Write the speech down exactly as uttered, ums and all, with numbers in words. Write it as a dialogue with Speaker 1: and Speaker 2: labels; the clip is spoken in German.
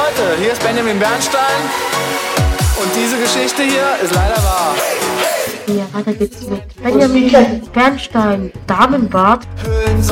Speaker 1: Leute, hier ist Benjamin Bernstein und diese Geschichte hier ist leider wahr.
Speaker 2: Ja, weiter geht's mit Benjamin Bernstein, Damenbart.